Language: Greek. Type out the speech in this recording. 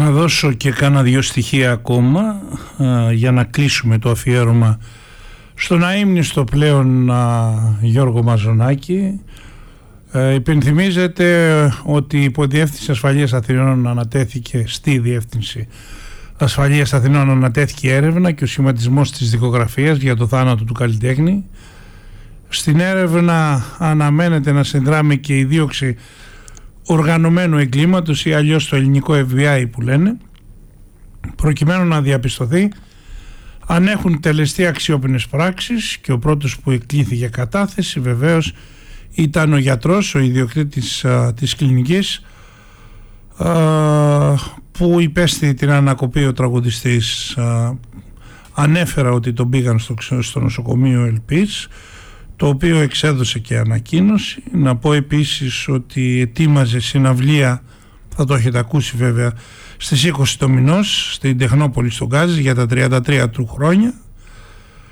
Να δώσω και κάνα δύο στοιχεία ακόμα για να κλείσουμε το αφιέρωμα στον αείμνηστο πλέον Γιώργο Μαζονάκη. Υπενθυμίζεται ότι η Υποδιεύθυνση Ασφαλείας Αθηνών ανατέθηκε στη Διεύθυνση Ασφαλείας Αθηνών ανατέθηκε έρευνα και ο σχηματισμός της δικογραφίας για το θάνατο του καλλιτέχνη. Στην έρευνα αναμένεται να συνδράμει και η δίωξη οργανωμένου εγκλήματος ή αλλιώς το ελληνικό FBI που λένε, προκειμένου να διαπιστωθεί αν έχουν τελεστεί αξιόπινες πράξεις, και ο πρώτος που εκλήθηκε κατάθεση βεβαίως ήταν ο γιατρός, ο ιδιοκτήτης της κλινικής που υπέστη την ανακοπή ο τραγουδιστής. Ανέφερα ότι τον πήγαν στο νοσοκομείο Ελπής, το οποίο εξέδωσε και ανακοίνωση. Να πω επίσης ότι ετοίμαζε συναυλία, θα το έχετε ακούσει βέβαια, στις 20 του μηνός στην Τεχνόπολη στον Γκάζι για τα 33 του χρόνια.